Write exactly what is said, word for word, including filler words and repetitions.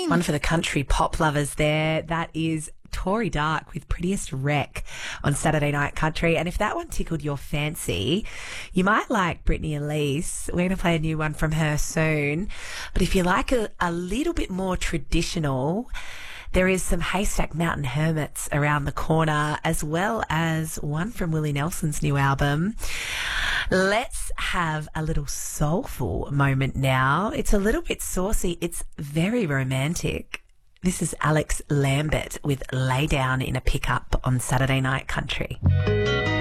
morning. One for the country pop lovers there. That is Tory Dark with Prettiest Wreck on Saturday Night Country. And if that one tickled your fancy, you might like Brittany Elise. We're going to play a new one from her soon. But if you like a, a little bit more traditional, there is some Haystack Mountain Hermits around the corner, as well as one from Willie Nelson's new album. Let's have a little soulful moment now. It's a little bit saucy. It's very romantic. This is Alex Lambert with Lay Down in a Pickup on Saturday Night Country.